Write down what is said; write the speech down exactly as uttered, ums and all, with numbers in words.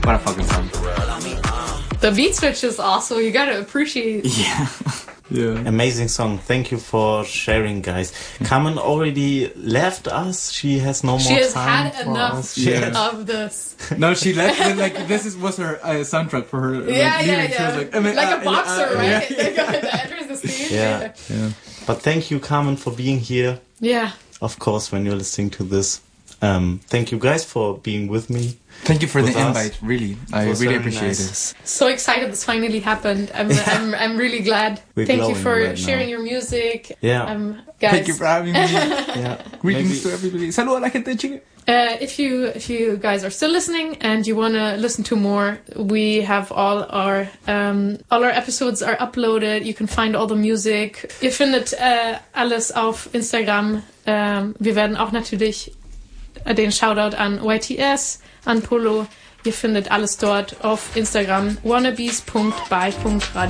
What a fucking song. The beat switches also, you gotta appreciate. Yeah. Yeah. Amazing song. Thank you for sharing, guys. Carmen already left us. She has no more She has time had for enough us. Yeah. of this. No, she left. And, like this is was her uh, soundtrack for her. Like, Yeah, yeah, leaving. She yeah. was like, I mean, like uh, a boxer, uh, right? Yeah. They go that enters the stage. Yeah. Yeah. But thank you, Carmen, for being here. Yeah. Of course, when you're listening to this. Um, thank you guys for being with me. Thank you for With the us. invite. Really, I It was really very appreciate nice. it. So excited this finally happened. I'm I'm, I'm really glad. We're Thank you glowing for right sharing now. your music. Yeah. Um, guys. Thank you for having me. Yeah. Greetings Maybe- to everybody. Saludos a la gente, chingue. Uh, if you if you guys are still listening and you want to listen to more, we have all our um, all our episodes are uploaded. You can find all the music. Ihr findet äh, alles auf Instagram. Ähm, wir werden auch natürlich den Shoutout an Y T S, an Polo. Ihr findet alles dort auf Instagram wannabes punkt by punkt radio.